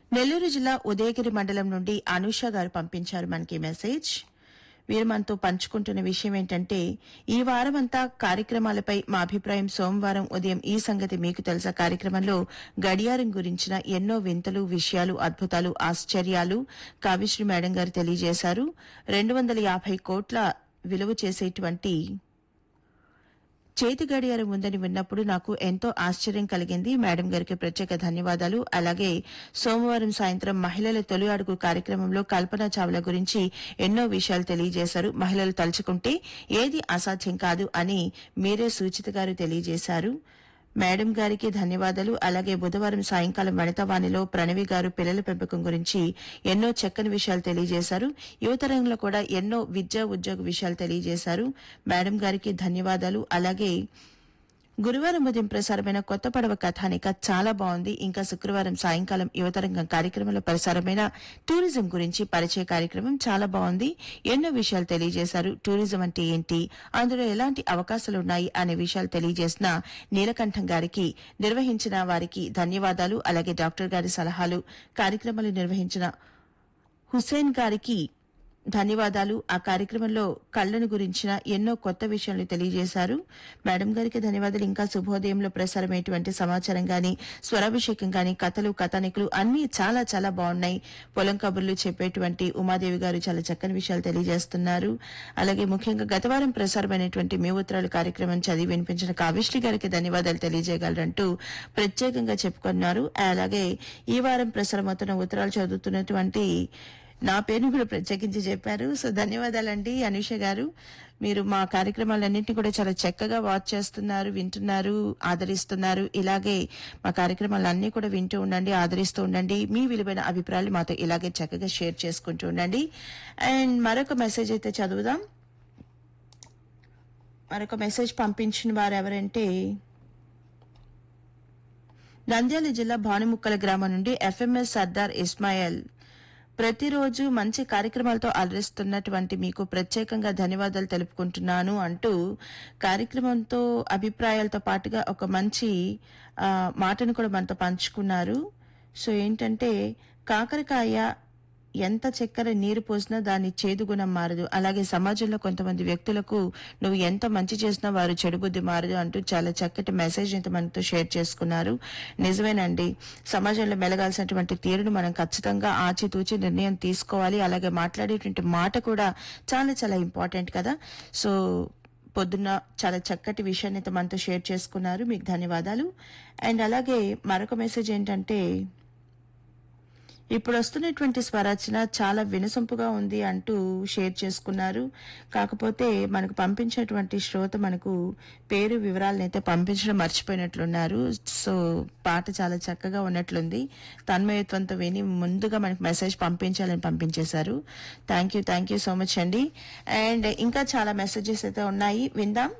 నెల్లూరు జిల్లా ఉదయగిరి మండలం నుండి అనూష గారు పంపించారు మనకి మెసేజ్. వీరు మనతో పంచుకుంటున్న విషయం ఏంటంటే, ఈ వారమంతా కార్యక్రమాలపై మా అభిప్రాయం సోమవారం ఉదయం ఈ సంగతి మీకు తెలుసా కార్యక్రమంలో గడియారం గురించిన ఎన్నో వింతలు, విషయాలు, అద్భుతాలు, ఆశ్చర్యాలు కావ్యశ్రీ మేడం గారు తెలియజేశారు. 250 కోట్ల విలువ చేసేటువంటి చేతి గడియారం ఉందని విన్నప్పుడు నాకు ఎంతో ఆశ్చర్యం కలిగింది. మేడం గారికి ప్రత్యేక ధన్యవాదాలు. అలాగే సోమవారం సాయంత్రం మహిళల తొలి అడుగు కార్యక్రమంలో కల్పన చావ్లా గురించి ఎన్నో విషయాలు తెలియజేశారు. మహిళలు తలుచుకుంటే ఏది అసాధ్యం కాదు అని మీరే సూచిత గారు తెలియజేశారు. మేడం గారికి ధన్యవాదాలు. అలాగే బుధవారం సాయంకాలం వనితావాణిలో ప్రణవి గారు పిల్లల పెంపకం గురించి ఎన్నో చక్కని విషయాలు తెలియజేశారు. యువతరంలో కూడా ఎన్నో విద్యా ఉద్యోగ విషయాలు తెలియజేశారు. మేడం గారికి ధన్యవాదాలు. అలాగే గురువారం ఉదయం ప్రసారమైన కొత్త పడవ కథానిక చాలా బాగుంది. ఇంకా శుక్రవారం సాయంకాలం యువతరంగం కార్యక్రమంలో ప్రసారమైన టూరిజం గురించి పరిచయ కార్యక్రమం చాలా బాగుంది. ఎన్నో విషయాలు తెలియజేశారు. టూరిజం అంటే ఏంటి, అందులో ఎలాంటి అవకాశాలున్నాయి అనే విషయాలు తెలియజేసిన నీలకంఠం గారికి, నిర్వహించిన వారికి ధన్యవాదాలు. అలాగే డాక్టర్ గారి సలహాలు కార్యక్రమాలు నిర్వహించిన హుసేన్ గారికి ధన్యవాదాలు. ఆ కార్యక్రమంలో కళ్లను గురించిన ఎన్నో కొత్త విషయాలు తెలియజేశారు. మేడం గారికి ధన్యవాదాలు. ఇంకా శుభోదయంలో ప్రసారమైనటువంటి సమాచారం గాని, స్వరాభిషేకం గాని, కథలు, కథానికలు అన్ని చాలా చాలా బాగున్నాయి. పొలం కబుర్లు చెప్పేటువంటి ఉమాదేవి గారు చాలా చక్కని విషయాలు తెలియజేస్తున్నారు. అలాగే ముఖ్యంగా గత వారం ప్రసారమైనటువంటి మీ ఉత్తరాలు కార్యక్రమం చదివి వినిపించిన కావ్యశ్రీ గారికి ధన్యవాదాలు తెలియజేయగలరంటూ ప్రత్యేకంగా చెప్పుకున్నారు. అలాగే ఈ వారం ప్రసారమవుతున్న ఉత్తరాలు చదువుతున్నటువంటి నా పేరును కూడా ప్రత్యేకించి చెప్పారు. సో ధన్యవాదాలండి అనూష గారు. మీరు మా కార్యక్రమాలన్నింటినీ కూడా చాలా చక్కగా వాచ్ చేస్తున్నారు, వింటున్నారు, ఆదరిస్తున్నారు. ఇలాగే మా కార్యక్రమాలన్నీ కూడా వింటూ ఉండండి, ఆదరిస్తూ ఉండండి. మీ విలువైన అభిప్రాయాలు మాతో ఇలాగే చక్కగా షేర్ చేసుకుంటూ ఉండండి. అండ్ మరొక మెసేజ్ అయితే చదువుదాం. మరొక మెసేజ్ పంపించిన వారు ఎవరంటే, నంద్యాల జిల్లా భానుముక్కల గ్రామం నుండి ఎఫ్ఎంఎస్ సర్దార్ ఇస్మాయిల్. ప్రతిరోజు మంచి కార్యక్రమాలతో అలరిస్తున్నటువంటి మీకు ప్రత్యేకంగా ధన్యవాదాలు తెలుపుకుంటున్నాను అంటూ కార్యక్రమంతో అభిప్రాయాలతో పాటుగా ఒక మంచి మాటను కూడా మనతో పంచుకున్నారు. సో ఏంటంటే, కాకరకాయ ఎంత చక్కెర నీరు పోసినా దాని చేదు గుణం మారదు. అలాగే సమాజంలో కొంతమంది వ్యక్తులకు నువ్వు ఎంత మంచి చేసినా వారు చెడు బుద్ధి మారదు అంటూ చాలా చక్కటి మెసేజ్ అయితే మనతో షేర్ చేసుకున్నారు. నిజమేనండి, సమాజంలో మెలగాల్సినటువంటి తీరును మనం ఖచ్చితంగా ఆచితూచి నిర్ణయం తీసుకోవాలి. అలాగే మాట్లాడేటువంటి మాట కూడా చాలా చాలా ఇంపార్టెంట్ కదా. సో పొద్దున్న చాలా చక్కటి విషయాన్ని అయితే మనతో షేర్ చేసుకున్నారు. మీకు ధన్యవాదాలు. అండ్ అలాగే మరొక మెసేజ్ ఏంటంటే, ఇప్పుడు వస్తున్నటువంటి స్వరచన చాలా వినసొంపుగా ఉంది అంటూ షేర్ చేసుకున్నారు. కాకపోతే మనకు పంపించినటువంటి శ్రోత మనకు పేరు వివరాలను అయితే పంపించడం మర్చిపోయినట్లున్నారు. సో పాట చాలా చక్కగా ఉన్నట్లుంది. తన్మయత్వంతో విని ముందుగా మనకు మెసేజ్ పంపించాలని పంపించేశారు. థ్యాంక్ యూ సో మచ్ అండి. అండ్ ఇంకా చాలా మెసేజెస్ అయితే ఉన్నాయి, విందాం.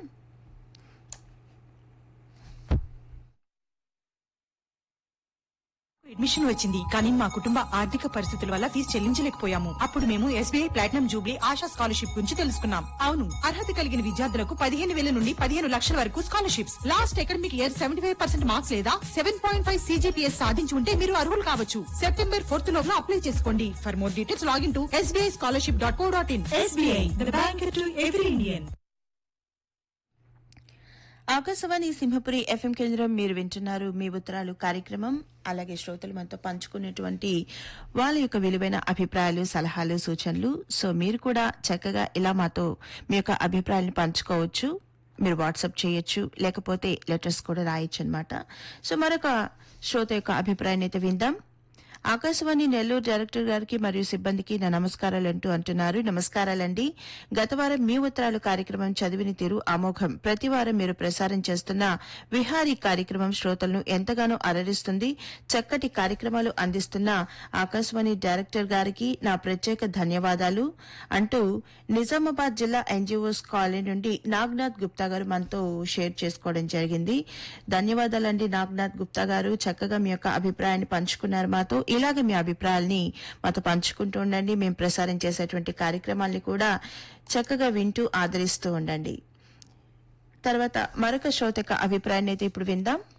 అడ్మిషన్ వచ్చింది, కానీ మా కుటుంబ ఆర్థిక పరిస్థితుల వల్ల ఫీజు చెల్లించలేకపోయాము. అప్పుడు మేము SBI platinum Jubilee ASHA scholarship గురించి తెలుసుకున్నాం. అవును, అర్హత కలిగిన విద్యార్థులకు 15,000 నుండి 15 లక్షల వరకు scholarships. Last academic year 75% marks లేదా 7.5 CGPS సాధించి ఉంటే మీరు అర్హులు కావచ్చు. September 4th లోగా అప్లై చేసుకోండి. For more details login to sbischolarship.co.in. SBI, the bank to every Indian. Akashvani Simhapuri FM కేంద్రం, మీరు వింటున్నారు మీ ఉత్తరాలు కార్యక్రమం. అలాగే శ్రోతలు మనతో పంచుకునేటువంటి వాళ్ళ యొక్క విలువైన అభిప్రాయాలు, సలహాలు, సూచనలు. సో మీరు కూడా చక్కగా ఇలా మాతో మీ యొక్క అభిప్రాయాలను పంచుకోవచ్చు. మీరు వాట్సాప్ చేయొచ్చు, లేకపోతే లెటర్స్ కూడా రాయొచ్చు అనమాట. సో మరొక శ్రోత యొక్క అభిప్రాయాన్ని అయితే విందాం. ఆకాశవాణి నెల్లూరు డైరెక్టర్ గారికి మరియు సిబ్బందికి నా నమస్కారాలు అంటున్నారు. నమస్కారాలండి. గత వారం మీ ఉత్తరాలు కార్యక్రమం చదివిన తీరు అమోఘం. ప్రతి వారం మీరు ప్రసారం చేస్తున్న విహారీ కార్యక్రమం శ్రోతలను ఎంతగానో అలరిస్తుంది. చక్కటి కార్యక్రమాలు అందిస్తున్న ఆకాశవాణి డైరెక్టర్ గారికి నా ప్రత్యేక ధన్యవాదాలు అంటూ నిజామాబాద్ జిల్లా NGOs కాలనీ నుండి నాగ్నాథ్ గుప్తా గారు మనతో షేర్ చేసుకోవడం జరిగింది. ధన్యవాదాలండి నాగ్నాథ్ గుప్తా గారు. చక్కగా మీ యొక్క అభిప్రాయాన్ని పంచుకున్నారు మాతో. ఇలాగే మీ అభిప్రాయాల్ని మాతో పంచుకుంటూ ఉండండి. మేము ప్రసారం చేసేటువంటి కార్యక్రమాల్ని కూడా చక్కగా వింటూ ఆదరిస్తూ ఉండండి. తర్వాత మరొక శ్రోత యొక్క అభిప్రాయాన్ని అయితే ఇప్పుడు విందాం.